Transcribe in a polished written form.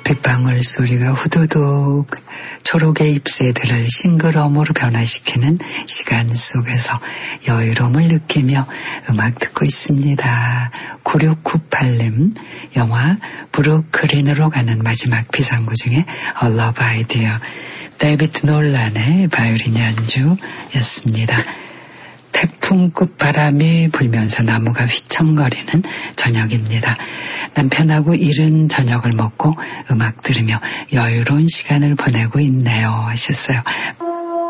빗방울 소리가 후두둑 초록의 잎새들을 싱그러움으로 변화시키는 시간 속에서 여유로움을 느끼며 음악 듣고 있습니다. 9698님, 영화 브루클린으로 가는 마지막 비상구 중에 A Love Idea, 데이비드 놀란의 바이올린 연주였습니다. 태풍급 바람이 불면서 나무가 휘청거리는 저녁입니다. 남편하고 이른 저녁을 먹고 음악 들으며 여유로운 시간을 보내고 있네요 하셨어요.